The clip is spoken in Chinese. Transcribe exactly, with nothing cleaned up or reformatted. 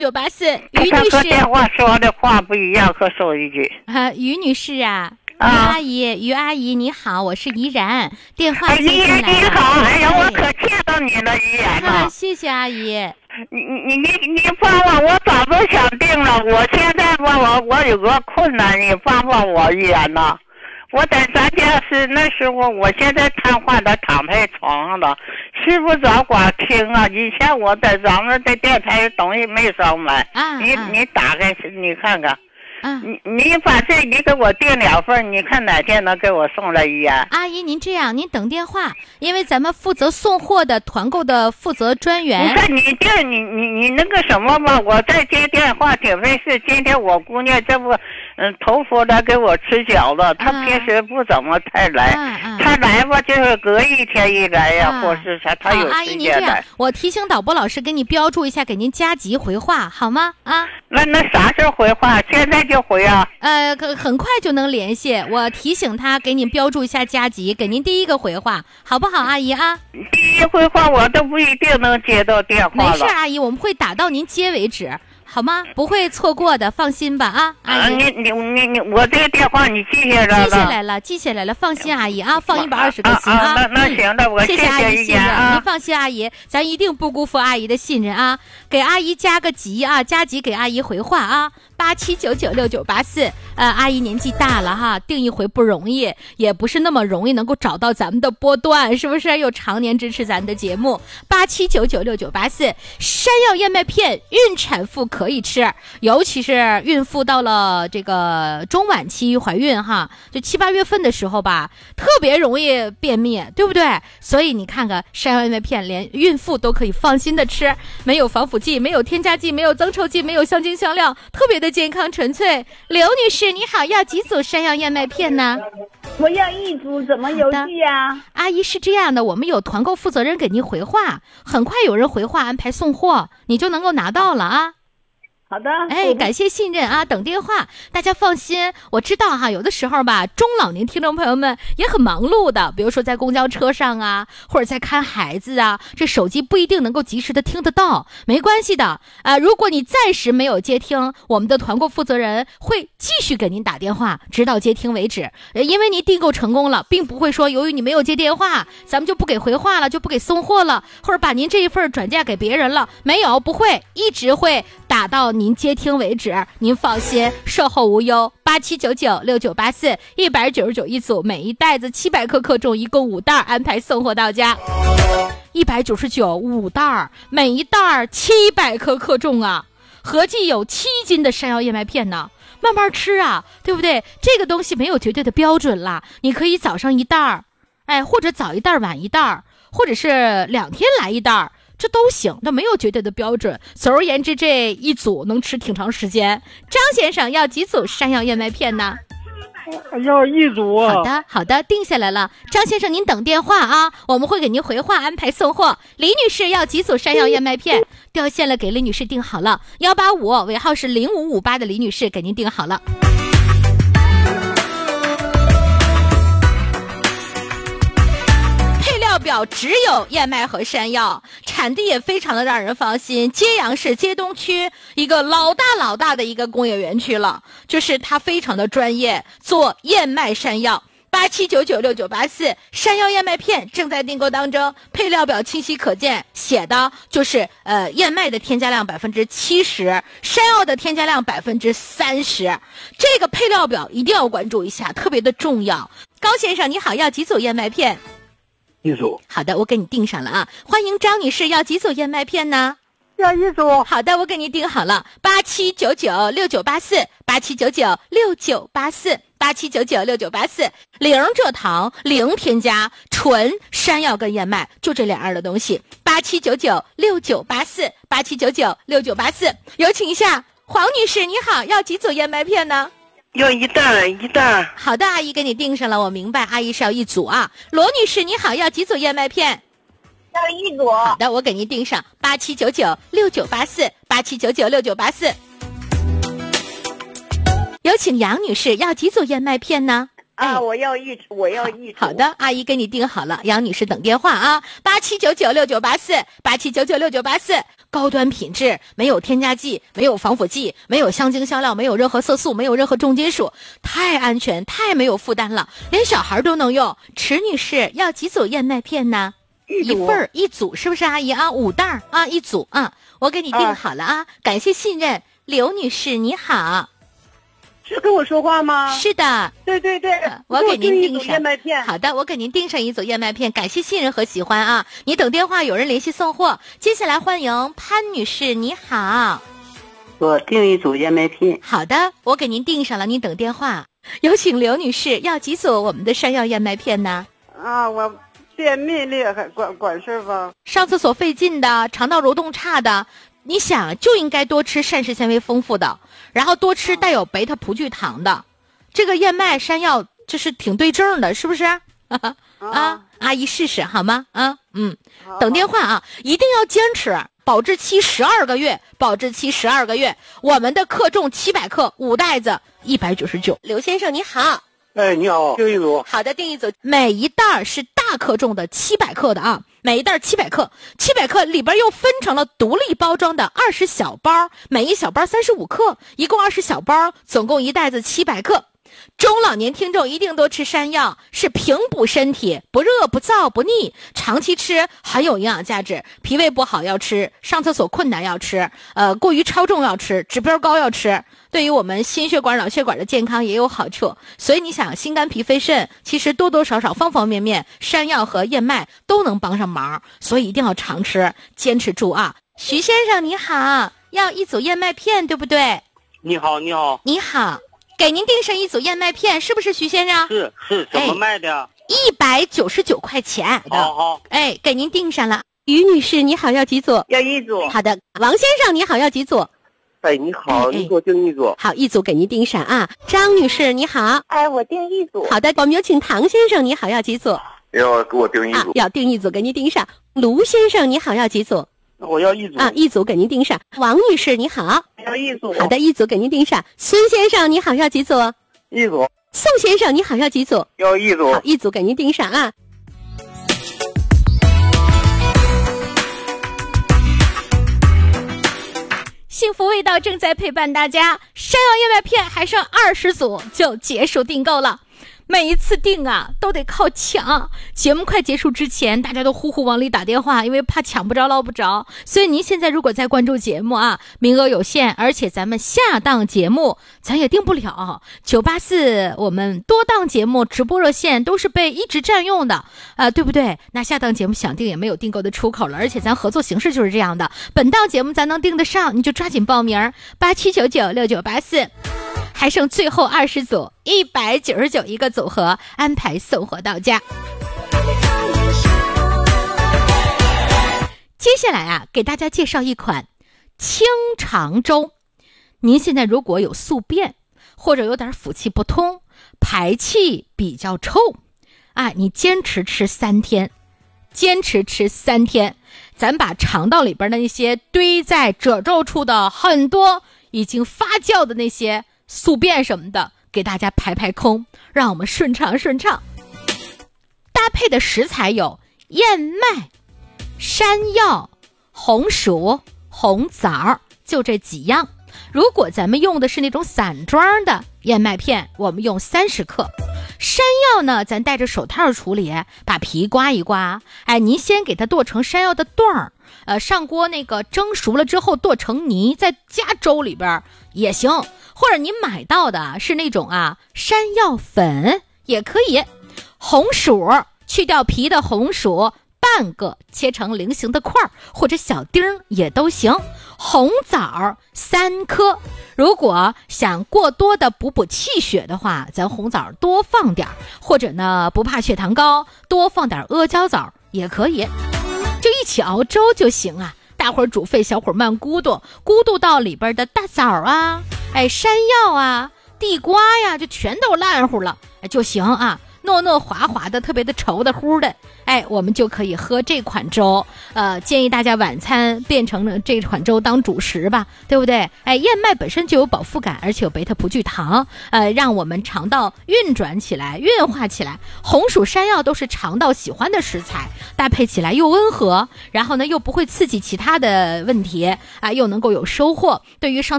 九八四，于女士。 他和电话说的话不一样，和说一句。 啊，于女士啊。于阿姨，于阿姨你好，我是怡然，电话接进来了。 怡然你好，哎呀，我可见到你了，怡然啊！谢谢阿姨。 你你你你帮我，我早都想定了，我现在吧，我我有个困难，你帮帮我，怡然呐。我在咱家是那时候，我现在瘫痪的躺在床上了，睡不着光听啊。以前我在咱们的电台东西没少买， 啊， 你你打开你看看。 啊， 你你把这你给我订两份，你看哪天能给我送来一呀？ 阿姨，您这样，您等电话，因为咱们负责送货的团购的负责专员。 不是你订你你你那个什么吧，我再接电话挺费事。今天我姑娘这不，嗯，头佛来给我吃饺子，她平时不怎么太来， 啊啊、 她来吧就是隔一天一来呀， 啊、 或是啥，她有阿姨，您这样，我提醒导播老师给你标注一下，给您加急回话，好吗？啊， 那那啥时候回话？现在就回啊？ 呃，很快就能联系。我提醒他给您标注一下加急，给您第一个回话，好不好，阿姨啊？ 第一回话我都不一定能接到电话了。 没事，阿姨，我们会打到您接为止。好吗？不会错过的，放心吧啊！阿姨， 啊、你你你你，我这个电话你记下来了？ 记下来了，记下来了，放心，阿姨啊，放一百二十个心啊！ 啊啊那那行了，我谢谢阿姨信任， 啊、 您放心，阿姨，咱一定不辜负阿姨的信任啊！给阿姨加个急啊，加急给阿姨回话啊！八七九九六九八四，呃，阿姨年纪大了哈，订一回不容易，也不是那么容易能够找到咱们的波段，是不是？又常年支持咱的节目，八七九九六九八四，山药燕麦片，孕产妇可以吃。尤其是孕妇到了这个中晚期怀孕哈，就七八月份的时候吧，特别容易便秘，对不对？所以你看看山药燕麦片，连孕妇都可以放心的吃，没有防腐剂，没有添加剂，没有增稠剂，没有香精香料，特别的健康纯粹。刘女士你好，要几组山药燕麦片呢？ 我要一组，怎么邮寄啊？ 阿姨是这样的，我们有团购负责人给您回话，很快有人回话安排送货，你就能够拿到了啊。 好的， 哎，感谢信任啊！等电话，大家放心。我知道哈，有的时候吧，中老年听众朋友们也很忙碌的，比如说在公交车上啊，或者在看孩子啊，这手机不一定能够及时的听得到，没关系的啊、呃。如果你暂时没有接听，我们的团购负责人会继续给您打电话，直到接听为止。因为您订购成功了，并不会说由于你没有接电话，咱们就不给回话了，就不给送货了，或者把您这一份转嫁给别人了，没有，不会，一直会打到您接听为止，您放心，售后无忧。八七九九六九八四，一百九十九一组，每一袋子七百克克重，一共五袋，安排送货到家。一百九十九五袋，每一袋七百克克重啊，合计有七斤的山药燕麦片呢。慢慢吃啊，对不对？这个东西没有绝对的标准啦，你可以早上一袋，哎，或者早一袋晚一袋，或者是两天来一袋。这都行，这没有绝对的标准。总而言之，这一组能吃挺长时间。张先生要几组山药燕麦片呢？ 要一组。 好的，好的，定下来了。张先生，您等电话啊，我们会给您回话安排送货。李女士要几组山药燕麦片？掉线了，给李女士定好了。幺八五尾号是零五五八的李女士给您定好了。料表只有燕麦和山药，产地也非常的让人放心。揭阳市揭东区一个老大老大的一个工业园区了，就是它非常的专业，做燕麦山药。八七九九六九八四，山药燕麦片正在订购当中，配料表清晰可见，写的就是呃燕麦的添加量百分之七十，山药的添加量百分之三十，这个配料表一定要关注一下，特别的重要。高先生你好，要几组燕麦片？ 一组。 好的，我给你订上了啊。欢迎张女士，要几组燕麦片呢？ 要一组。 好的，我给你订好了。八七九九六九八四，八七九九六九八四，八七九九六九八四，零蔗糖，零添加，纯山药跟燕麦，就这两样的东西。八七九九六九八四，八七九九六九八四。有请一下黄女士，你好，要几组燕麦片呢？ 要一袋一袋。 好的，阿姨给你订上了，我明白，阿姨是要一组啊。罗女士你好，要几组燕麦片？ 要一组。 好的，我给您订上八七九九六九八四，八七九九六九八四。有请杨女士，要几组燕麦片呢？ 啊，我要一组，我要一组。 好的，阿姨给你定好了，杨女士等电话啊，八七九九六九八四，八七九九六九八四，高端品质，没有添加剂，没有防腐剂，没有香精香料，没有任何色素，没有任何重金属，太安全，太没有负担了，连小孩都能用。池女士要几组燕麦片呢？一份儿一组，是不是阿姨啊？五袋儿啊，一组啊，我给你定好了啊，啊感谢信任，刘女士你好。 是跟我说话吗？ 是的， 对对对， 我给您订上燕麦片。 好的，我给您订上一组燕麦片，感谢信任和喜欢啊！你等电话，有人联系送货。接下来欢迎潘女士，你好。 我订一组燕麦片。 好的，我给您订上了，您等电话。有请刘女士，要几组我们的山药燕麦片呢？ 啊，我便秘厉害，管管事吧。 上厕所费劲的，肠道蠕动差的。你想就应该多吃膳食纤维丰富的，然后多吃带有贝塔葡聚糖的，这个燕麦山药这是挺对症的，是不是？啊，阿姨试试好吗？啊，嗯，等电话啊，一定要坚持，保质期十二个月，保质期十二个月，我们的克重七百克，五袋子一百九十九。刘先生你好。 哎，你好，订一组。 好的，订一组，每一袋是大克重的七百克的啊，每一袋七百克，七百克里边又分成了独立包装的二十小包，每一小包三十五克，一共二十小包，总共一袋子七百克。中老年听众一定多吃山药，是平补身体，不热不燥不腻，长期吃很有营养价值。脾胃不好要吃，上厕所困难要吃，呃，过于超重要吃，指标高要吃，对于我们心血管、脑血管的健康也有好处。所以你想，心肝脾肺肾，其实多多少少方方面面，山药和燕麦都能帮上忙，所以一定要常吃，坚持住啊！徐先生你好，要一组燕麦片，对不对？ 你好，你好， 你好。给您订上一组燕麦片，是不是徐先生？ 是是，怎么卖的？ 一百九十九块钱。 好好， 哎，给您订上了。于女士，你好，要几组？ 要一组。 好的，王先生，你好，要几组？ 哎，你好， 哎你给我订一组。 好，一组给您订上啊。张女士，你好。 哎，我订一组。 好的，我们有请唐先生，你好，要几组？ 要给我订一组。 啊，要订一组，给您订上。卢先生，你好，要几组？ 我要一组啊，一组给您订上。王女士，你好。 要一组。 好的，一组给您订上。孙先生，你好，要几组？ 一组。 宋先生，你好，要几组？ 要一组。 好，一组给您订上啊。幸福味道正在陪伴大家，山药燕麦片还剩二十组就结束订购了。每一次订啊都得靠抢，节目快结束之前大家都呼呼往里打电话，因为怕抢不着捞不着。所以您现在如果在关注节目啊，名额有限，而且咱们下档节目咱也订不了。九八四我们多档节目直播热线都是被一直占用的啊、呃，对不对？那下档节目想订也没有订购的出口了，而且咱合作形式就是这样的。本档节目咱能订得上，你就抓紧报名，八七九九六九八四。还剩最后二十组，一百九十九一个组合，安排送货到家。接下来啊，给大家介绍一款清肠粥。您现在如果有宿便，或者有点腑气不通，排气比较臭，啊，你坚持吃三天，坚持吃三天，咱把肠道里边的那些堆在褶皱处的很多已经发酵的那些宿便什么的，给大家排排空，让我们顺畅顺畅。搭配的食材有燕麦、山药、红薯、红枣，就这几样。如果咱们用的是那种散装的燕麦片，我们用三十克。山药呢，咱戴着手套处理，把皮刮一刮。哎，您先给它剁成山药的段儿，呃，上锅那个蒸熟了之后剁成泥，再加粥里边也行。或者您买到的是那种啊山药粉也可以。红薯，去掉皮的红薯半个，切成菱形的块或者小丁也都行。红枣三颗，如果想过多的补补气血的话，咱红枣多放点，或者呢不怕血糖高，多放点阿胶枣也可以，就一起熬粥就行啊。大伙儿煮沸，小伙儿慢咕嘟，咕嘟到里边的大枣啊，哎，山药啊，地瓜呀，就全都烂乎了就行啊。 糯糯滑滑的，特别的稠的乎的，哎，我们就可以喝这款粥。呃，建议大家晚餐变成了这款粥当主食吧，对不对？哎，燕麦本身就有饱腹感，而且有贝塔葡聚糖，呃，让我们肠道运转起来、运化起来。红薯、山药都是肠道喜欢的食材，搭配起来又温和，然后呢又不会刺激其他的问题啊，又能够有收获。对于上